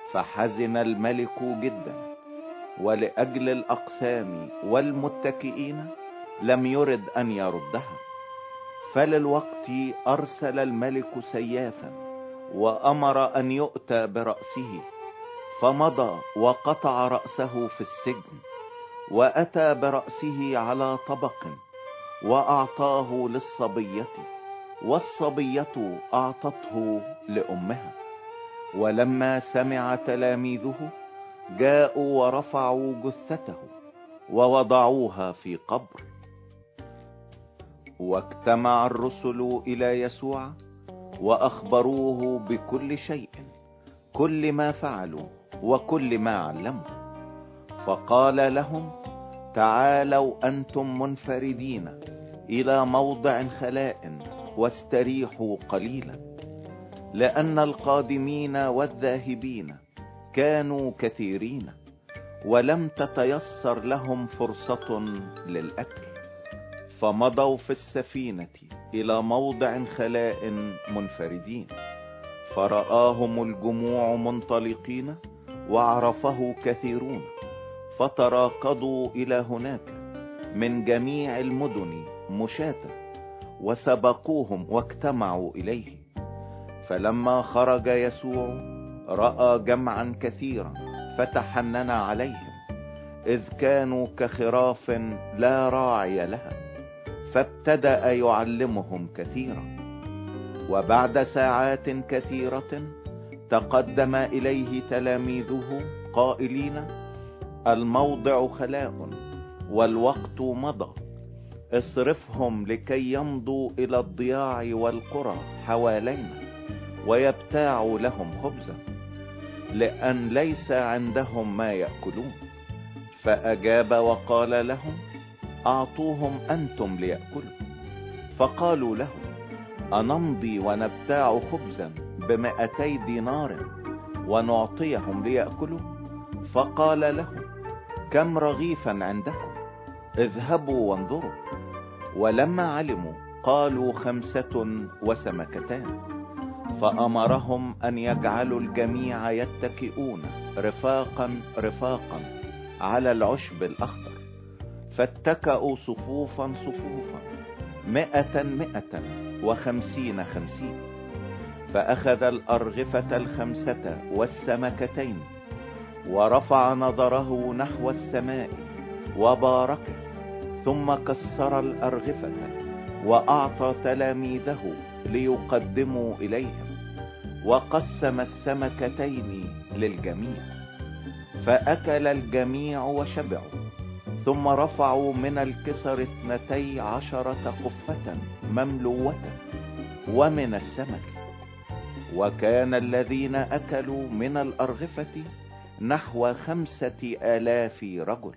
فحزن الملك جدا، ولأجل الأقسام والمتكئين لم يرد أن يردها. فللوقت أرسل الملك سيافا وأمر أن يؤتى برأسه، فمضى وقطع رأسه في السجن، وأتى برأسه على طبق وأعطاه للصبية، والصبية أعطته لأمها. ولما سمع تلاميذه جاءوا ورفعوا جثته ووضعوها في قبر. واجتمع الرسل إلى يسوع وأخبروه بكل شيء، كل ما فعلوا وكل ما علموا. فقال لهم: تعالوا أنتم منفردين إلى موضع خلاء واستريحوا قليلا، لأن القادمين والذاهبين كانوا كثيرين، ولم تتيسر لهم فرصة للأكل. فمضوا في السفينة إلى موضع خلاء منفردين، فرآهم الجموع منطلقين وعرفه كثيرون، فتراكضوا إلى هناك من جميع المدن مشاة، وسبقوهم واجتمعوا إليه. فلما خرج يسوع رأى جمعا كثيرا، فتحنن عليهم، إذ كانوا كخراف لا راعي لها، فابتدأ يعلمهم كثيرا. وبعد ساعات كثيرة تقدم إليه تلاميذه قائلين: الموضع خلاء والوقت مضى، اصرفهم لكي يمضوا إلى الضياع والقرى حوالينا ويبتاعوا لهم خبزا، لأن ليس عندهم ما يأكلون. فأجاب وقال لهم: أعطوهم أنتم ليأكلوا. فقالوا له: أنمضي ونبتاع خبزا ب200 دينار ونعطيهم ليأكلوا؟ فقال لهم: كم رغيفا عندكم؟ اذهبوا وانظروا. ولما علموا قالوا 5 وسمكتان. فأمرهم أن يجعلوا الجميع يتكئون رفاقا رفاقا على العشب الأخضر، فاتكأوا صفوفا صفوفا 100 150 50. فأخذ الأرغفة 5 والسمكتين، ورفع نظره نحو السماء وبارك، ثم كسر الأرغفة وأعطى تلاميذه ليقدموا إليهم، وقسم السمكتين للجميع. فأكل الجميع وشبعوا، ثم رفعوا من الكسر 12 قفة مملوة ومن السمك. وكان الذين أكلوا من الأرغفة نحو 5000 رجل.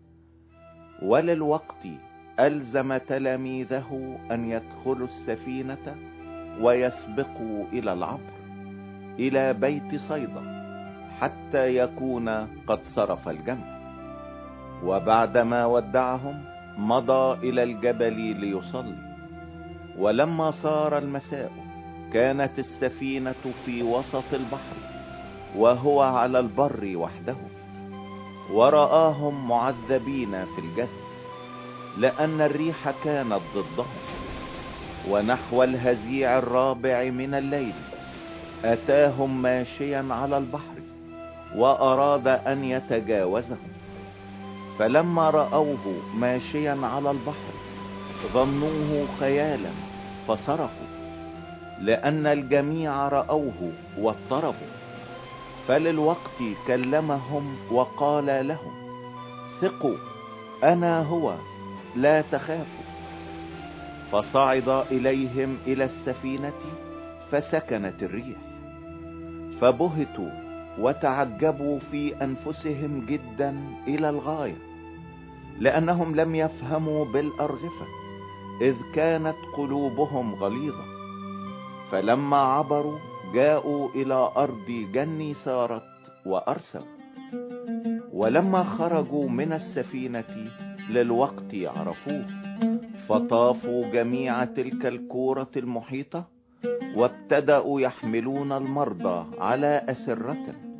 وللوقت ألزم تلاميذه أن يدخلوا السفينة ويسبقوا إلى العبر إلى بيت صيدا، حتى يكون قد صرف الجمع. وبعدما ودعهم مضى إلى الجبل ليصلي. ولما صار المساء كانت السفينة في وسط البحر، وهو على البر وحده، ورآهم معذبين في الجد، لأن الريح كانت ضدهم. ونحو الهزيع 4 من الليل أتاهم ماشيا على البحر، وأراد أن يتجاوزهم. فلما رأوه ماشيا على البحر ظنوه خيالا، فصرخوا، لأن الجميع رأوه واضطربوا. فللوقت كلمهم وقال لهم: ثقوا، أنا هو، لا تخافوا. فصعد إليهم إلى السفينة فسكنت الريح. فبهتوا وتعجبوا في أنفسهم جدا إلى الغاية، لأنهم لم يفهموا بالأرغفة، إذ كانت قلوبهم غليظة. فلما عبروا جاءوا إلى أرض جنيسارت وأرسوا. ولما خرجوا من السفينة للوقت عرفوه، فطافوا جميع تلك الكورة المحيطة، وابتدأوا يحملون المرضى على أسرة